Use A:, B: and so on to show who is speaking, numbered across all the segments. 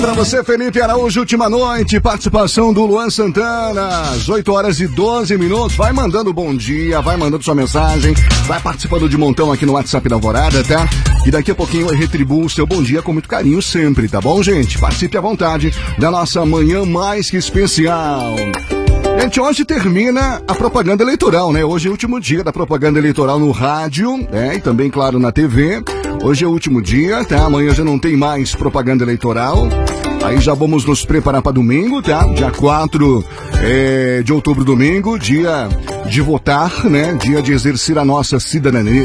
A: Pra você, Felipe Araújo, última noite, participação do Luan Santana, às 8h12. Vai mandando bom dia, vai mandando sua mensagem, vai participando de montão aqui no WhatsApp da Alvorada, tá? E daqui a pouquinho eu retribuo o seu bom dia com muito carinho sempre, tá bom, gente? Participe à vontade da nossa manhã mais que especial. Gente, hoje termina a propaganda eleitoral, né? Hoje é o último dia da propaganda eleitoral no rádio, e também, claro, na TV. Hoje é o último dia, tá? Amanhã já não tem mais propaganda eleitoral. Aí já vamos nos preparar para domingo, tá? Dia 4 de outubro, domingo, dia de votar, né? Dia de exercer a nossa cidadania,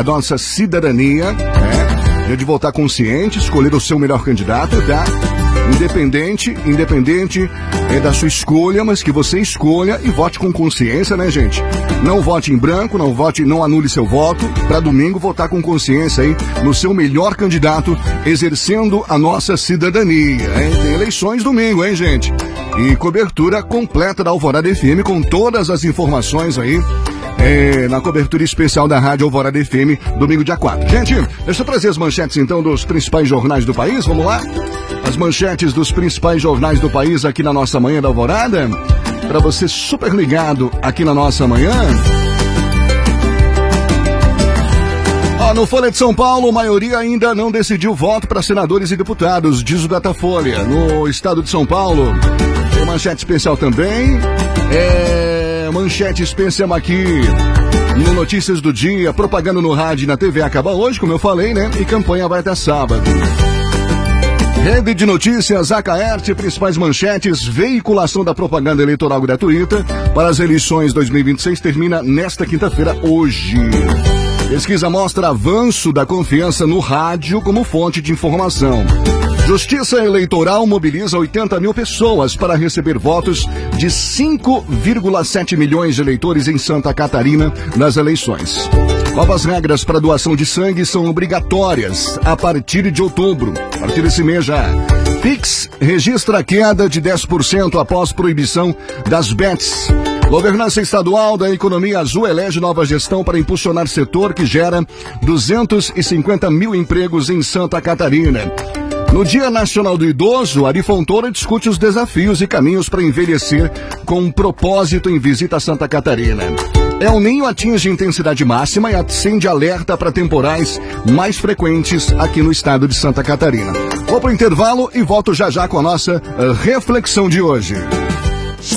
A: né? Dia de votar consciente, escolher o seu melhor candidato, tá? Independente da sua escolha, mas que você escolha e vote com consciência, né, gente? Não vote em branco, não anule seu voto, para domingo votar com consciência aí no seu melhor candidato, exercendo a nossa cidadania, hein? Tem eleições domingo, hein, gente? E cobertura completa da Alvorada FM com todas as informações aí. Na cobertura especial da Rádio Alvorada FM, domingo dia 4. Gente, deixa eu trazer as manchetes então dos principais jornais do país, vamos lá? As manchetes dos principais jornais do país aqui na nossa manhã da Alvorada, para você super ligado aqui na nossa manhã. No Folha de São Paulo, a maioria ainda não decidiu voto para senadores e deputados, diz o Datafolha. No estado de São Paulo, tem manchete especial também. Manchete especial aqui no Notícias do Dia, propaganda no rádio e na TV acaba hoje, como eu falei, né? E campanha vai até sábado. Rede de notícias, Acaerte, principais manchetes, veiculação da propaganda eleitoral gratuita para as eleições 2026 termina nesta quinta-feira, hoje. Pesquisa mostra avanço da confiança no rádio como fonte de informação. Justiça Eleitoral mobiliza 80 mil pessoas para receber votos de 5,7 milhões de eleitores em Santa Catarina nas eleições. Novas regras para doação de sangue são obrigatórias a partir de outubro. A partir desse mês já. Pix registra queda de 10% após proibição das bets. Governança estadual da economia azul elege nova gestão para impulsionar setor que gera 250 mil empregos em Santa Catarina. No Dia Nacional do Idoso, Ari Fontoura discute os desafios e caminhos para envelhecer com um propósito em visita a Santa Catarina. El Ninho atinge intensidade máxima e acende alerta para temporais mais frequentes aqui no estado de Santa Catarina. Vou para o intervalo e volto já com a nossa reflexão de hoje.